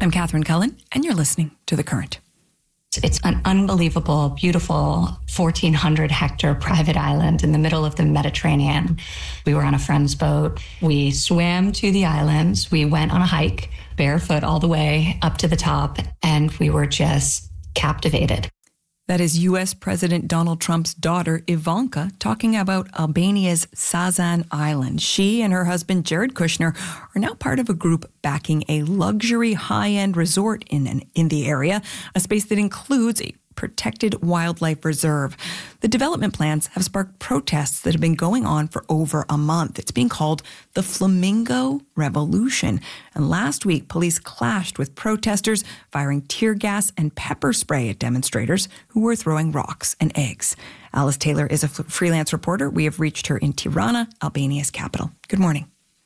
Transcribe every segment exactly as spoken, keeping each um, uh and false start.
I'm Catherine Cullen, and you're listening to The Current. It's an unbelievable, beautiful fourteen hundred hectare private island in the middle of the Mediterranean. We were on a friend's boat. We swam to the islands. We went on a hike, barefoot all the way up to the top, and we were just captivated. That is U S President Donald Trump's daughter, Ivanka, talking about Albania's Sazan Island. She and her husband, Jared Kushner, are now part of a group backing a luxury high-end resort in an, in the area, a space that includes a protected wildlife reserve. The development plans have sparked protests that have been going on for over a month. It's being called the Flamingo Revolution. And last week, police clashed with protesters, firing tear gas and pepper spray at demonstrators who were throwing rocks and eggs. Alice Taylor is a f- freelance reporter. We have reached her in Tirana, Albania's capital. Good morning.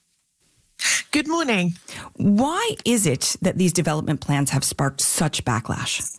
Good morning. Why is it that these development plans have sparked such backlash?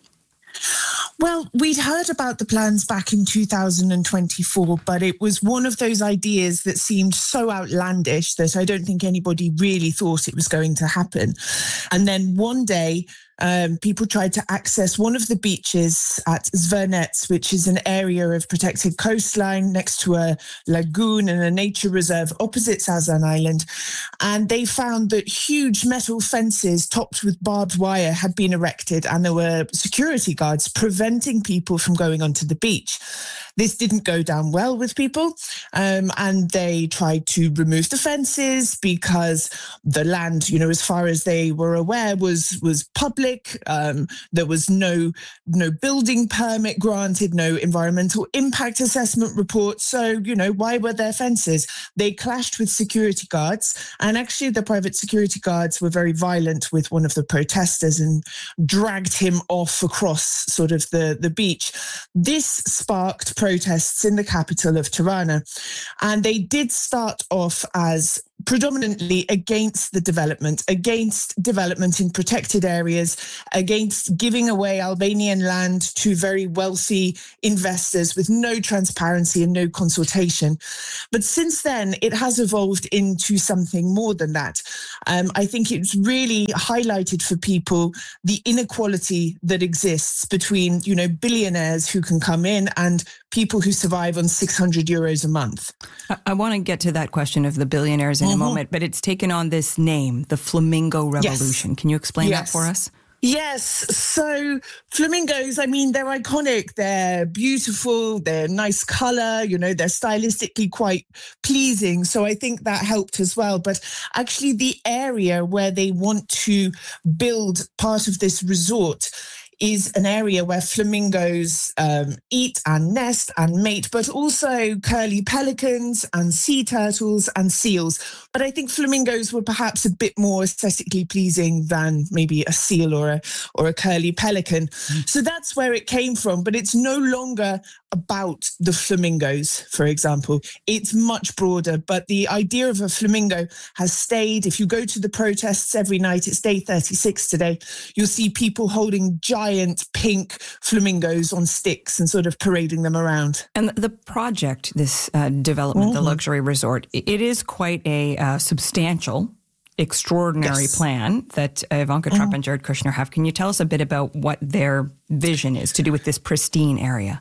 Well, we'd heard about the plans back in two thousand twenty-four, but it was one of those ideas that seemed so outlandish that I don't think anybody really thought it was going to happen. And then one day, Um, people tried to access one of the beaches at Zvernets, which is an area of protected coastline next to a lagoon and a nature reserve opposite Sazan Island. And they found that huge metal fences topped with barbed wire had been erected, and there were security guards preventing people from going onto the beach. This didn't go down well with people, um, and they tried to remove the fences because the land, you know, as far as they were aware, was was public. Um, there was no no building permit granted, no environmental impact assessment report. So, you know, why were there fences? They clashed with security guards, and actually the private security guards were very violent with one of the protesters and dragged him off across sort of the, the beach. This sparked protests in the capital of Tirana, and they did start off as predominantly against the development, against development in protected areas, against giving away Albanian land to very wealthy investors with no transparency and no consultation. But since then, it has evolved into something more than that. Um, I think it's really highlighted for people the inequality that exists between, you know, billionaires who can come in and people who survive on six hundred euros a month. I, I want to get to that question of the billionaires in mm-hmm. a moment, but it's taken on this name, the Flamingo Revolution. Yes. Can you explain yes. that for us? Yes. So flamingos, I mean, they're iconic. They're beautiful. They're nice color. You know, they're stylistically quite pleasing. So I think that helped as well. But actually the area where they want to build part of this resort is an area where flamingos um, eat and nest and mate, but also curly pelicans and sea turtles and seals. But I think flamingos were perhaps a bit more aesthetically pleasing than maybe a seal or a or a curly pelican. Mm. So that's where it came from. But it's no longer about the flamingos, for example. It's much broader. But the idea of a flamingo has stayed. If you go to the protests every night, it's day thirty-six today, you'll see people holding giant pink flamingos on sticks and sort of parading them around. And the project, this uh, development, mm-hmm. the luxury resort, it is quite a uh, substantial, extraordinary yes. plan that Ivanka Trump mm-hmm. and Jared Kushner have. Can you tell us a bit about what their vision is to do with this pristine area?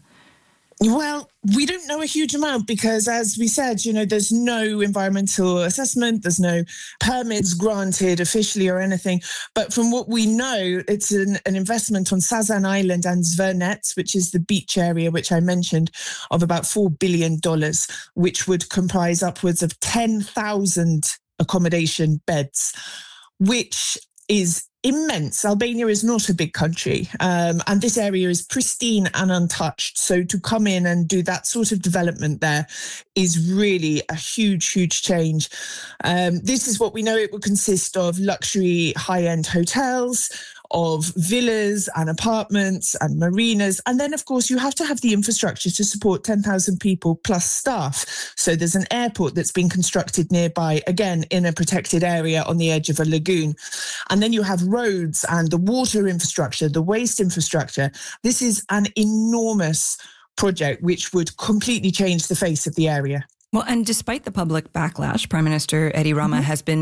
Well, we don't know a huge amount because, as we said, you know, there's no environmental assessment, there's no permits granted officially or anything. But from what we know, it's an, an investment on Sazan Island and Zvernets, which is the beach area, which I mentioned, of about four billion dollars, which would comprise upwards of ten thousand accommodation beds, which is immense. Albania is not a big country, um, and this area is pristine and untouched. So to come in and do that sort of development there is really a huge, huge change. Um, this is what we know. It will consist of luxury high-end hotels, of villas and apartments and marinas. And then, of course, you have to have the infrastructure to support ten thousand people plus staff. So there's an airport that's been constructed nearby, again, in a protected area on the edge of a lagoon. And then you have roads and the water infrastructure, the waste infrastructure. This is an enormous project which would completely change the face of the area. Well, and despite the public backlash, Prime Minister Edi Rama mm-hmm. has been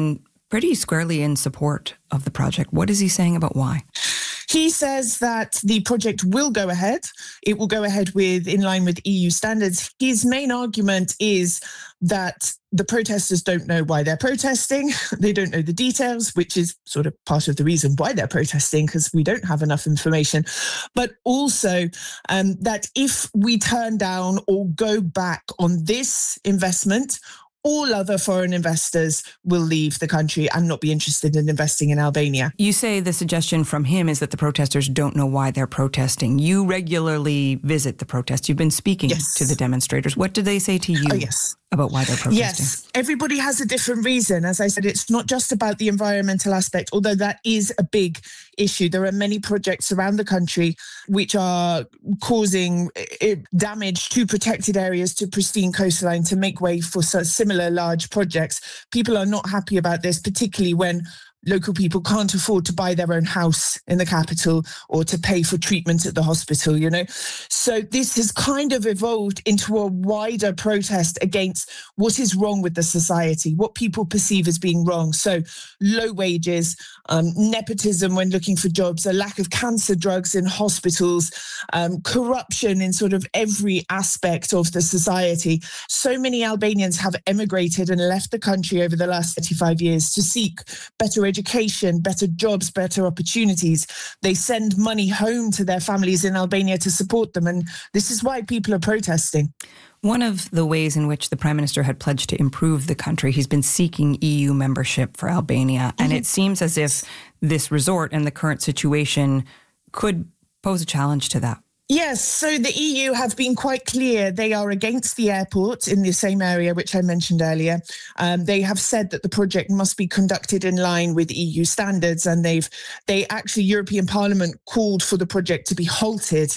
pretty squarely in support of the project. What is he saying about why? He says that the project will go ahead. It will go ahead with in line with E U standards. His main argument is that the protesters don't know why they're protesting. They don't know the details, which is sort of part of the reason why they're protesting, because we don't have enough information. But also um, that if we turn down or go back on this investment, all other foreign investors will leave the country and not be interested in investing in Albania. You say the suggestion from him is that the protesters don't know why they're protesting. You regularly visit the protests. You've been speaking yes. to the demonstrators. What do they say to you oh, yes. about why they're protesting? Yes, everybody has a different reason. As I said, it's not just about the environmental aspect, although that is a big issue. There are many projects around the country which are causing damage to protected areas, to pristine coastline, to make way for similar large projects. People are not happy about this, particularly when local people can't afford to buy their own house in the capital or to pay for treatment at the hospital, you know. So this has kind of evolved into a wider protest against what is wrong with the society, what people perceive as being wrong. So low wages, um, nepotism when looking for jobs, a lack of cancer drugs in hospitals, um, corruption in sort of every aspect of the society. So many Albanians have emigrated and left the country over the last thirty-five years to seek better education, better jobs, better opportunities. They send money home to their families in Albania to support them. And this is why people are protesting. One of the ways in which the Prime Minister had pledged to improve the country, he's been seeking E U membership for Albania. Mm-hmm. And it seems as if this resort and the current situation could pose a challenge to that. Yes, so the E U have been quite clear. They are against the airport in the same area which I mentioned earlier. Um, they have said that the project must be conducted in line with E U standards, and they've they actually European Parliament called for the project to be halted.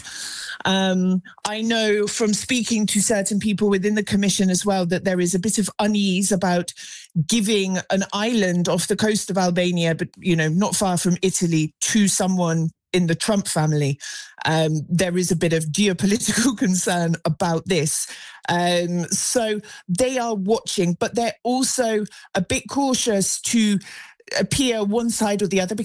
Um, I know from speaking to certain people within the Commission as well that there is a bit of unease about giving an island off the coast of Albania, but you know, not far from Italy, to someone in the Trump family. Um, there is a bit of geopolitical concern about this. Um, so they are watching, but they're also a bit cautious to appear one side or the other,